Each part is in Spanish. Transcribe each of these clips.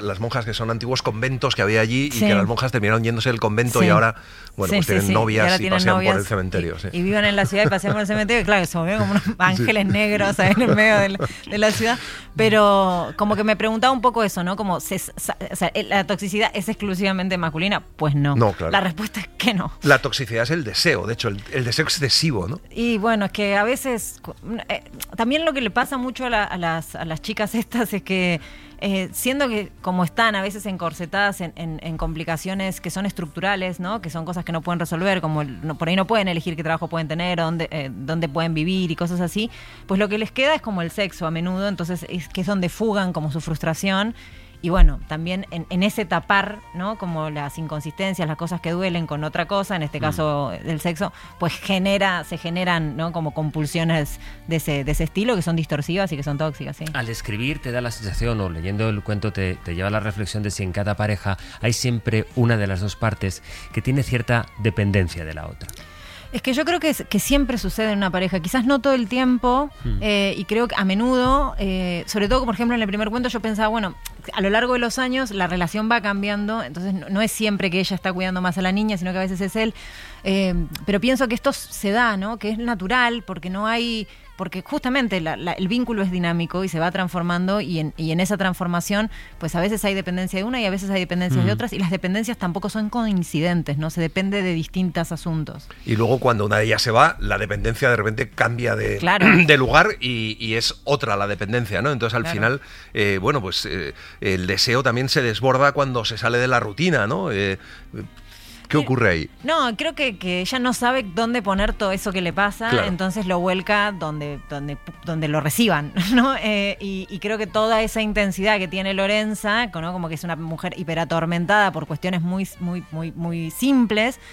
las monjas que son antiguos conventos que había allí, Sí. y que las monjas terminaron yéndose del convento, Sí. y ahora, bueno, Sí, pues sí, tienen sí. novias ahora y tienen pasean novias por el cementerio. Sí. y viven en la ciudad y pasean por el cementerio, y claro, se ven como unos ángeles negros ahí en el medio de la ciudad, pero como que me preguntaba un poco eso, ¿no? Como, o sea, ¿la toxicidad es exclusivamente masculina? Pues no. No, claro. La respuesta es que no. La toxicidad es el deseo, de hecho, el deseo excesivo, ¿no? Y bueno, es que a veces también lo que le pasa mucho a las chicas estas es que siendo que como están a veces encorsetadas en complicaciones que son estructurales, ¿no? Que son cosas que no pueden resolver, como por ahí no pueden elegir qué trabajo pueden tener, dónde pueden vivir y cosas así, pues lo que les queda es como el sexo a menudo, entonces es que es donde fugan como su frustración. Y bueno, también en ese tapar, ¿no? Como las inconsistencias, las cosas que duelen con otra cosa, en este caso del sexo, pues se generan, ¿no? Como compulsiones de ese estilo que son distorsivas y que son tóxicas, ¿sí? Al escribir te da la sensación, o leyendo el cuento te lleva a la reflexión de si en cada pareja hay siempre una de las dos partes que tiene cierta dependencia de la otra. Es que yo creo que siempre sucede en una pareja, quizás no todo el tiempo, y creo que a menudo, sobre todo, por ejemplo, en el primer cuento yo pensaba, bueno, a lo largo de los años la relación va cambiando, entonces no es siempre que ella está cuidando más a la niña, sino que a veces es él, pero pienso que esto se da, ¿no? Que es natural, porque justamente el vínculo es dinámico y se va transformando, y en esa transformación pues a veces hay dependencia de una y a veces hay dependencias de otras, y las dependencias tampoco son coincidentes, ¿no? Se depende de distintos asuntos. Y luego cuando una de ellas se va, la dependencia de repente cambia de lugar, y es otra la dependencia, ¿no? Entonces al final, bueno, pues el deseo también se desborda cuando se sale de la rutina, ¿no? ¿Qué ocurre ahí? No, creo que ella no sabe dónde poner todo eso que le pasa, claro. Entonces lo vuelca donde lo reciban, ¿no? Y creo que toda esa intensidad que tiene Lorenza, ¿no? Como que es una mujer hiperatormentada por cuestiones muy, muy, muy, muy simples,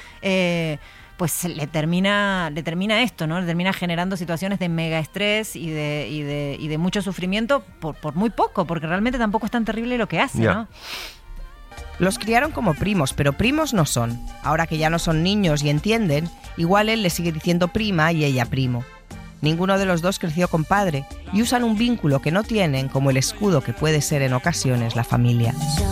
pues le termina esto, ¿no? Le termina generando situaciones de mega estrés y de mucho sufrimiento por muy poco, porque realmente tampoco es tan terrible lo que hace, ¿no? Los criaron como primos, pero primos no son. Ahora que ya no son niños y entienden, igual él le sigue diciendo prima y ella primo. Ninguno de los dos creció con padre y usan un vínculo que no tienen como el escudo que puede ser en ocasiones la familia.